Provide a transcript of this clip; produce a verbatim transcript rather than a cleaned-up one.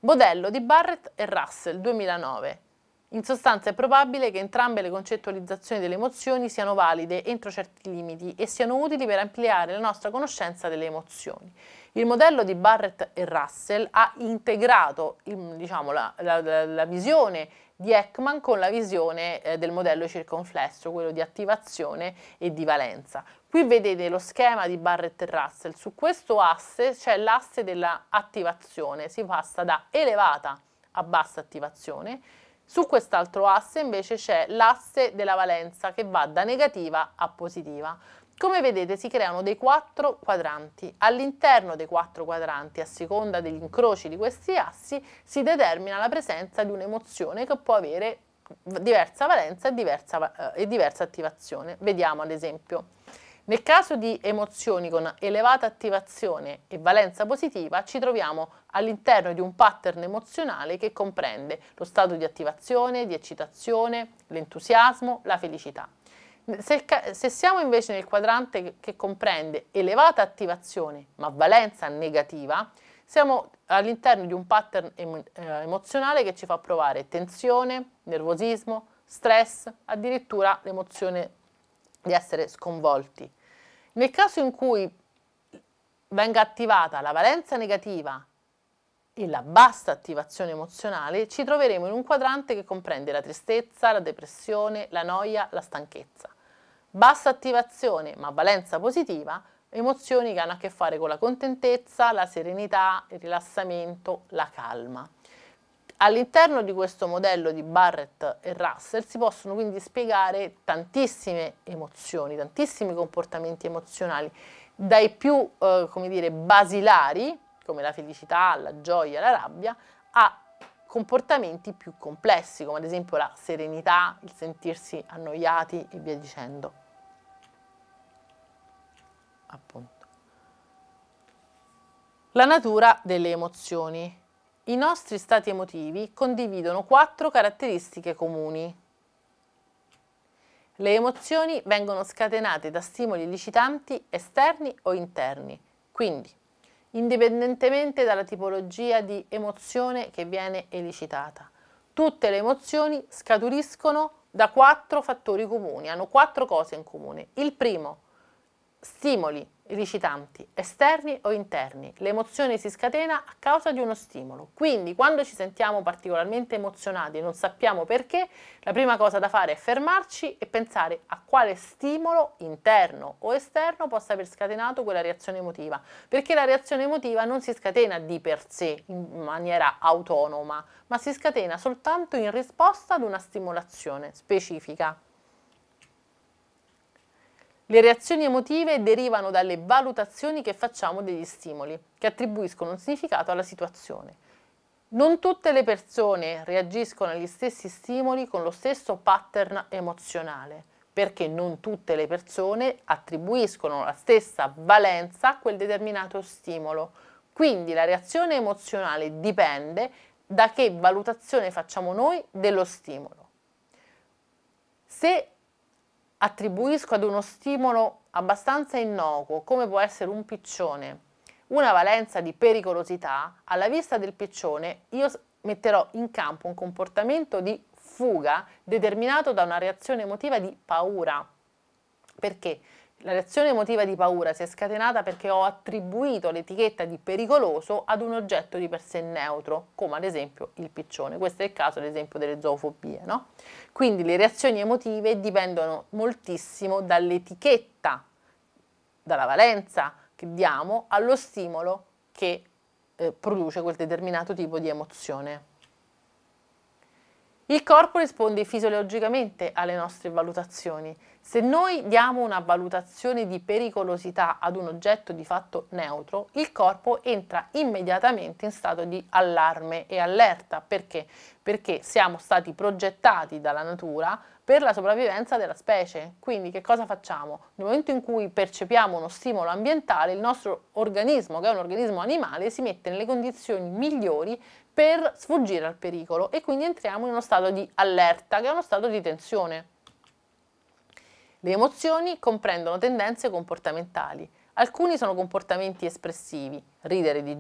Modello di Barrett e Russell, duemilanove. In sostanza è probabile che entrambe le concettualizzazioni delle emozioni siano valide entro certi limiti e siano utili per ampliare la nostra conoscenza delle emozioni. Il modello di Barrett e Russell ha integrato diciamo, la, la, la visione di Ekman con la visione eh, del modello circonflesso, quello di attivazione e di valenza. Qui vedete lo schema di Barrett e Russell. Su questo asse c'è l'asse dell'attivazione, si passa da elevata a bassa attivazione. Su quest'altro asse invece c'è l'asse della valenza che va da negativa a positiva. Come vedete si creano dei quattro quadranti. All'interno dei quattro quadranti, a seconda degli incroci di questi assi, si determina la presenza di un'emozione che può avere diversa valenza e diversa, eh, e diversa attivazione. Vediamo ad esempio. Nel caso di emozioni con elevata attivazione e valenza positiva ci troviamo all'interno di un pattern emozionale che comprende lo stato di attivazione, di eccitazione, l'entusiasmo, la felicità. Se, se siamo invece nel quadrante che, che comprende elevata attivazione ma valenza negativa, siamo all'interno di un pattern em, eh, emozionale che ci fa provare tensione, nervosismo, stress, addirittura l'emozione di essere sconvolti. Nel caso in cui venga attivata la valenza negativa e la bassa attivazione emozionale, ci troveremo in un quadrante che comprende la tristezza, la depressione, la noia, la stanchezza. Bassa attivazione ma valenza positiva, emozioni che hanno a che fare con la contentezza, la serenità, il rilassamento, la calma. All'interno di questo modello di Barrett e Russell si possono quindi spiegare tantissime emozioni, tantissimi comportamenti emozionali, dai più eh, come dire, basilari, come la felicità, la gioia, la rabbia, a comportamenti più complessi, come ad esempio la serenità, il sentirsi annoiati e via dicendo. Appunto. La natura delle emozioni. I nostri stati emotivi condividono quattro caratteristiche comuni. Le emozioni vengono scatenate da stimoli elicitanti esterni o interni, quindi indipendentemente dalla tipologia di emozione che viene elicitata. Tutte le emozioni scaturiscono da quattro fattori comuni, hanno quattro cose in comune. Il primo, stimoli elicitanti esterni o interni. L'emozione si scatena a causa di uno stimolo. Quindi quando ci sentiamo particolarmente emozionati e non sappiamo perché, la prima cosa da fare è fermarci e pensare a quale stimolo interno o esterno possa aver scatenato quella reazione emotiva, perché la reazione emotiva non si scatena di per sé in maniera autonoma, ma si scatena soltanto in risposta ad una stimolazione specifica. Le reazioni emotive derivano dalle valutazioni che facciamo degli stimoli, che attribuiscono un significato alla situazione. Non tutte le persone reagiscono agli stessi stimoli con lo stesso pattern emozionale, perché non tutte le persone attribuiscono la stessa valenza a quel determinato stimolo. Quindi la reazione emozionale dipende da che valutazione facciamo noi dello stimolo. Se attribuisco ad uno stimolo abbastanza innocuo, come può essere un piccione, una valenza di pericolosità, alla vista del piccione io metterò in campo un comportamento di fuga determinato da una reazione emotiva di paura. Perché? La reazione emotiva di paura si è scatenata perché ho attribuito l'etichetta di pericoloso ad un oggetto di per sé neutro, come ad esempio il piccione. Questo è il caso ad esempio delle zoofobie, no? Quindi le reazioni emotive dipendono moltissimo dall'etichetta, dalla valenza che diamo allo stimolo che eh, produce quel determinato tipo di emozione. Il corpo risponde fisiologicamente alle nostre valutazioni. Se noi diamo una valutazione di pericolosità ad un oggetto di fatto neutro, il corpo entra immediatamente in stato di allarme e allerta. Perché? Perché siamo stati progettati dalla natura per la sopravvivenza della specie. Quindi che cosa facciamo? Nel momento in cui percepiamo uno stimolo ambientale, il nostro organismo, che è un organismo animale, si mette nelle condizioni migliori per sfuggire al pericolo e quindi entriamo in uno stato di allerta, che è uno stato di tensione. Le emozioni comprendono tendenze comportamentali. Alcuni sono comportamenti espressivi, ridere di